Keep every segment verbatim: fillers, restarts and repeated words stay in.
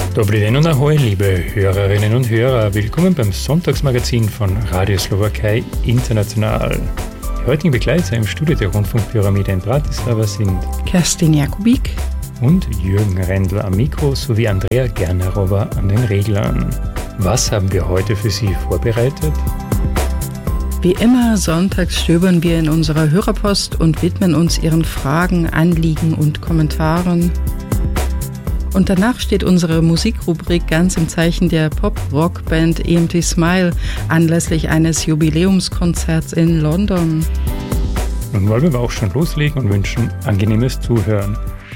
Dobrý den und ahoj, liebe Hörerinnen und Hörer. Willkommen beim Sonntagsmagazin von Radio Slowakei International. Die heutigen Begleiter im Studio der Rundfunkpyramide in Bratislava sind Kerstin Jakubik und Jürgen Rendl am Mikro sowie Andrea Gernerova an den Reglern. Was haben wir heute für Sie vorbereitet? Wie immer, sonntags stöbern wir in unserer Hörerpost und widmen uns Ihren Fragen, Anliegen und Kommentaren. Und danach steht unsere Musikrubrik ganz im Zeichen der Pop-Rock-Band E M T Smile anlässlich eines Jubiläumskonzerts in London. Nun wollen wir auch schon loslegen und wünschen angenehmes Zuhören.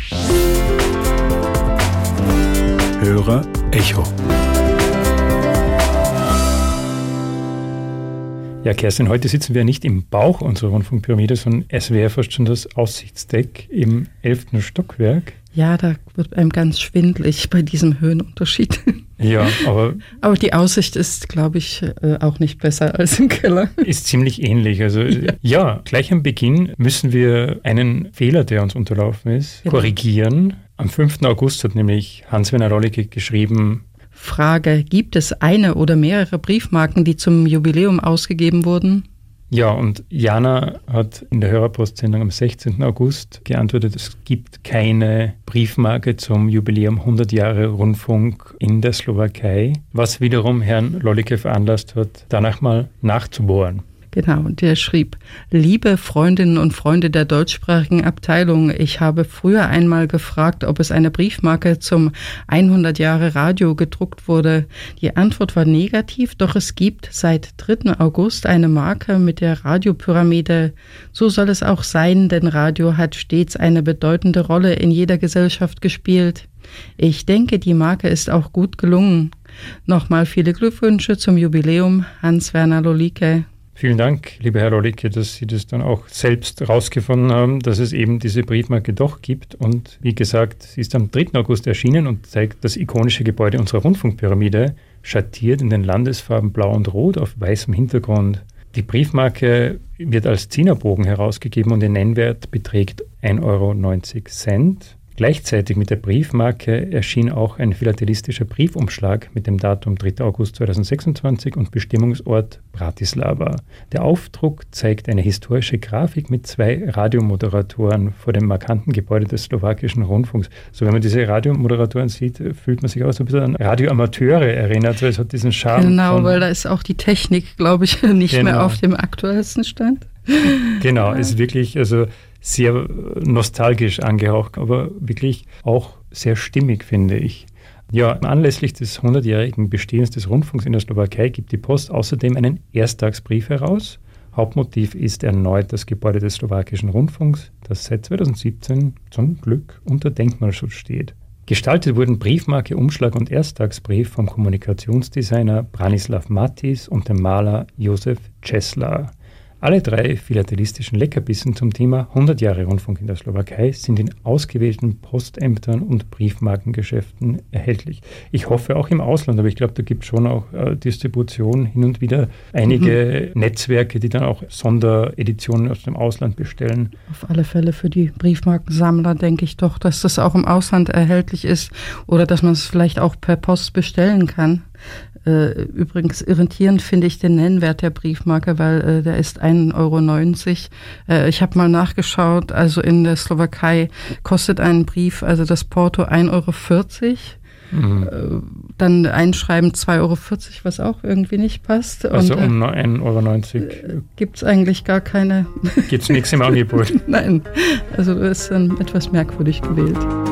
Hörer Echo. Ja, Kerstin, heute sitzen wir nicht im Bauch unserer Rundfunkpyramide, sondern es wäre fast schon das Aussichtsdeck im elften Stockwerk. Ja, da wird einem ganz schwindelig bei diesem Höhenunterschied. Ja, aber... aber die Aussicht ist, glaube ich, auch nicht besser als im Keller. Ist ziemlich ähnlich. Also ja, ja gleich am Beginn müssen wir einen Fehler, der uns unterlaufen ist, genau. korrigieren. Am fünften August hat nämlich Hans-Werner Rollicke geschrieben... Frage, gibt es eine oder mehrere Briefmarken, die zum Jubiläum ausgegeben wurden? Ja, und Jana hat in der Hörerpostsendung am sechzehnten August geantwortet, es gibt keine Briefmarke zum Jubiläum hundert Jahre Rundfunk in der Slowakei, was wiederum Herrn Rollicke veranlasst hat, danach mal nachzubohren. Genau, und der schrieb, liebe Freundinnen und Freunde der deutschsprachigen Abteilung, ich habe früher einmal gefragt, ob es eine Briefmarke zum hundert Jahre Radio gedruckt wurde. Die Antwort war negativ, doch es gibt seit dritten August eine Marke mit der Radiopyramide. So soll es auch sein, denn Radio hat stets eine bedeutende Rolle in jeder Gesellschaft gespielt. Ich denke, die Marke ist auch gut gelungen. Nochmal viele Glückwünsche zum Jubiläum, Hans-Werner Rollicke. Vielen Dank, lieber Herr Rollicke, dass Sie das dann auch selbst herausgefunden haben, dass es eben diese Briefmarke doch gibt. Und wie gesagt, sie ist am dritten August erschienen und zeigt das ikonische Gebäude unserer Rundfunkpyramide, schattiert in den Landesfarben Blau und Rot auf weißem Hintergrund. Die Briefmarke wird als Zehnerbogen herausgegeben und ihr Nennwert beträgt ein Euro neunzig. Gleichzeitig mit der Briefmarke erschien auch ein philatelistischer Briefumschlag mit dem Datum dritter August zweitausendsechsundzwanzig und Bestimmungsort Bratislava. Der Aufdruck zeigt eine historische Grafik mit zwei Radiomoderatoren vor dem markanten Gebäude des slowakischen Rundfunks. So, wenn man diese Radiomoderatoren sieht, fühlt man sich auch so ein bisschen an Radioamateure erinnert. So, es hat diesen Charme. Genau, von, weil da ist auch die Technik, glaube ich, nicht genau. mehr auf dem aktuellsten Stand. Genau, es ist wirklich, also sehr nostalgisch angehaucht, aber wirklich auch sehr stimmig, finde ich. Ja, anlässlich des hundertjährigen Bestehens des Rundfunks in der Slowakei gibt die Post außerdem einen Ersttagsbrief heraus. Hauptmotiv ist erneut das Gebäude des slowakischen Rundfunks, das seit zweitausendsiebzehn zum Glück unter Denkmalschutz steht. Gestaltet wurden Briefmarke, Umschlag und Ersttagsbrief vom Kommunikationsdesigner Branislav Matis und dem Maler Josef Česlar. Alle drei philatelistischen Leckerbissen zum Thema hundert Jahre Rundfunk in der Slowakei sind in ausgewählten Postämtern und Briefmarkengeschäften erhältlich. Ich hoffe auch im Ausland, aber ich glaube, da gibt es schon auch äh, Distribution, hin und wieder einige mhm. Netzwerke, die dann auch Sondereditionen aus dem Ausland bestellen. Auf alle Fälle für die Briefmarkensammler denke ich doch, dass das auch im Ausland erhältlich ist oder dass man es vielleicht auch per Post bestellen kann. Äh, übrigens irritierend finde ich den Nennwert der Briefmarke, weil äh, der ist ein Euro neunzig. Äh, ich habe mal nachgeschaut, also in der Slowakei kostet ein Brief, also das Porto ein Euro vierzig. Mhm. Äh, dann Einschreiben zwei Euro vierzig, was auch irgendwie nicht passt. Also Und, um ein Euro neunzig. Äh, gibt es eigentlich gar keine... Gibt es nichts im Angebot? Nein, also das ist dann etwas merkwürdig gewählt.